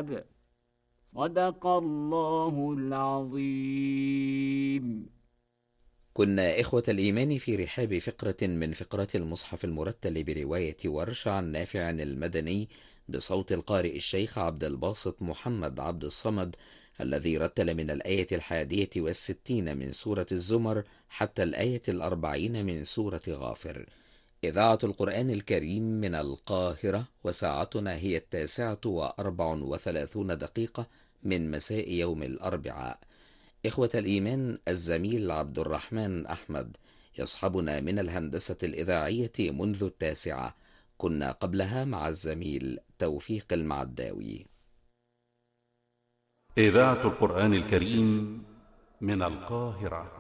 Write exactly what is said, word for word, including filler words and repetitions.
الكتاب. صدق الله العظيم. كنا إخوة الإيمان في رحاب فقرة من فقرات المصحف المرتل برواية ورش عن نافع المدني بصوت القارئ الشيخ عبد الباسط محمد عبد الصمد، الذي رتل من الآية الحادية والستين من سورة الزمر حتى الآية الأربعين من سورة غافر. إذاعة القرآن الكريم من القاهرة، وساعتنا هي التاسعة وأربع وثلاثون دقيقة من مساء يوم الأربعاء. إخوة الإيمان، الزميل عبد الرحمن أحمد يصحبنا من الهندسة الإذاعية منذ التاسعة. كنا قبلها مع الزميل توفيق المعداوي. إذاعة القرآن الكريم من القاهرة.